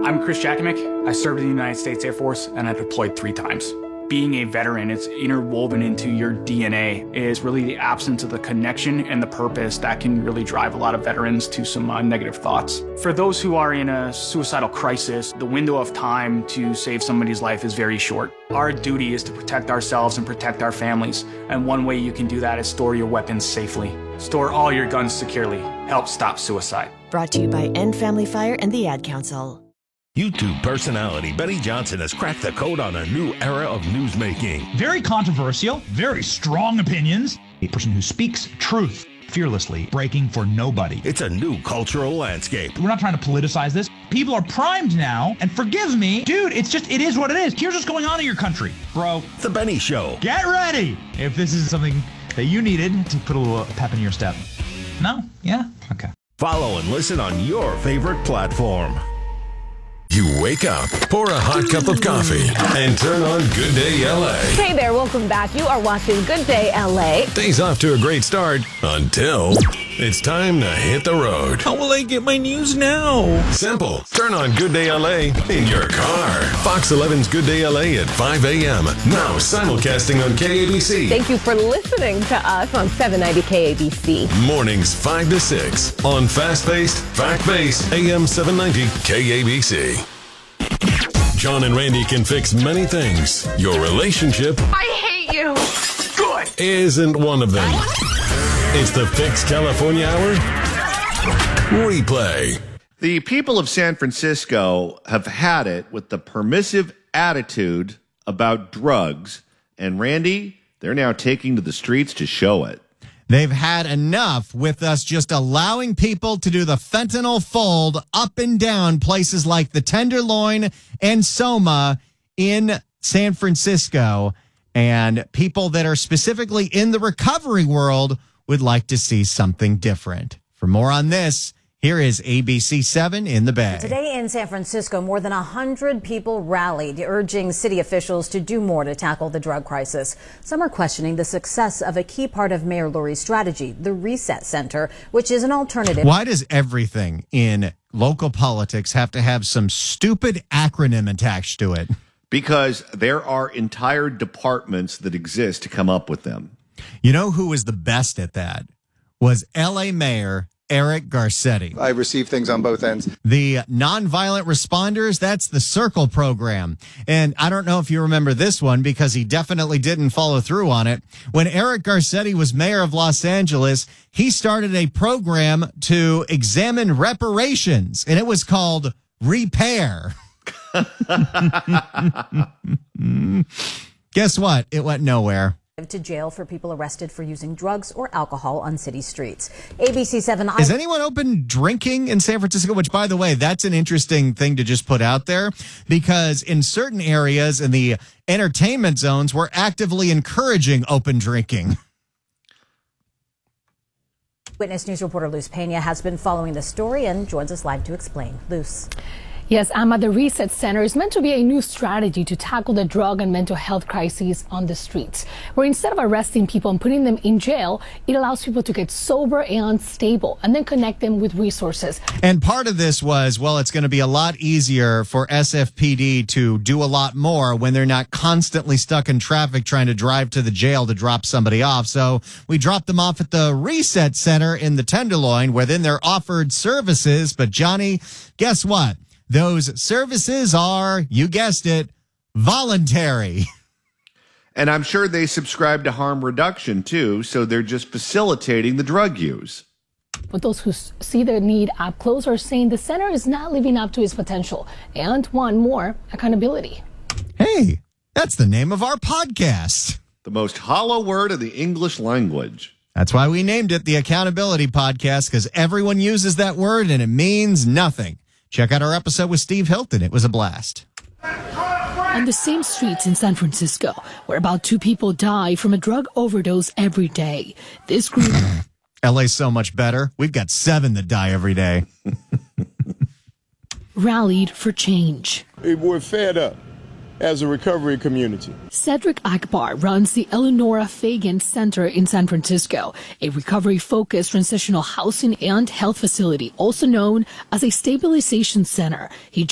I'm Chris Jakomick. I served in the United States Air Force and I deployed 3 times. Being a veteran, it's interwoven into your DNA, is really the absence of the connection and the purpose that can really drive a lot of veterans to some negative thoughts. For those who are in a suicidal crisis, the window of time to save somebody's life is very short. Our duty is to protect ourselves and protect our families, and one way you can do that is store your weapons safely. Store all your guns securely. Help stop suicide. Brought to you by End Family Fire and the Ad Council. YouTube personality Benny Johnson has cracked the code on a new era of newsmaking. Very controversial, very strong opinions. A person who speaks truth fearlessly, breaking for nobody. It's a new cultural landscape. We're not trying to politicize this. People are primed now, and forgive me, dude, it is what it is. Here's what's going on in your country, bro. The Benny Show. Get ready if this is something that you needed to put a little pep in your step. No? Yeah? Okay. Follow and listen on your favorite platform. You wake up, pour a hot cup of coffee, and turn on Good Day LA. Hey there, welcome back. You are watching Good Day LA. Day's off to a great start until it's time to hit the road. How will I get my news now? Simple. Turn on Good Day LA in your car. Fox 11's Good Day LA at 5 a.m. Now simulcasting on KABC. Thank you for listening to us on 790 KABC. Mornings 5 to 6 on fast-paced, fact-based AM 790 KABC. John and Randy can fix many things. Your relationship, I hate you. good, isn't one of them. It's the Fix California Hour replay. The people of San Francisco have had it with the permissive attitude about drugs. And Randy, they're now taking to the streets to show it. They've had enough with us just allowing people to do the fentanyl fold up and down places like the Tenderloin and Soma in San Francisco. And people that are specifically in the recovery world would like to see something different. For more on this, here is ABC 7 in the Bay. Today in San Francisco, more than 100 people rallied, urging city officials to do more to tackle the drug crisis. Some are questioning the success of a key part of Mayor Lurie's strategy, the Reset Center, which is an alternative. Why does everything in local politics have to have some stupid acronym attached to it? Because there are entire departments that exist to come up with them. You know who was the best at that? Was L.A. Mayor Eric Garcetti. I receive things on both ends. The nonviolent responders, that's the Circle program. And I don't know if you remember this one because he definitely didn't follow through on it. When Eric Garcetti was mayor of Los Angeles, he started a program to examine reparations, and it was called Repair. Guess what? It went nowhere. To jail for people arrested for using drugs or alcohol on city streets. ABC 7. Is anyone open drinking in San Francisco? Which, by the way, that's an interesting thing to just put out there because in certain areas in the entertainment zones, we're actively encouraging open drinking. Witness News reporter Luz Pena has been following the story and joins us live to explain. Luz. Yes, Amma, the Reset Center is meant to be a new strategy to tackle the drug and mental health crises on the streets, where instead of arresting people and putting them in jail, it allows people to get sober and stable and then connect them with resources. And part of this was, well, it's going to be a lot easier for SFPD to do a lot more when they're not constantly stuck in traffic trying to drive to the jail to drop somebody off. So we dropped them off at the Reset Center in the Tenderloin, where then they're offered services. But Johnny, guess what? Those services are, you guessed it, voluntary. And I'm sure they subscribe to harm reduction, too, so they're just facilitating the drug use. But those who see their need up close are saying the center is not living up to its potential and want more accountability. Hey, that's the name of our podcast. The most hollow word in the English language. That's why we named it the Accountability Podcast, because everyone uses that word and it means nothing. Check out our episode with Steve Hilton. It was a blast. On the same streets in San Francisco, where about 2 people die from a drug overdose every day, this group... LA's so much better. We've got 7 that die every day. rallied for change. We're fed up as a recovery community. Cedric Akbar runs the Eleonora Fagan Center in San Francisco, a recovery-focused transitional housing and health facility, also known as a stabilization center. He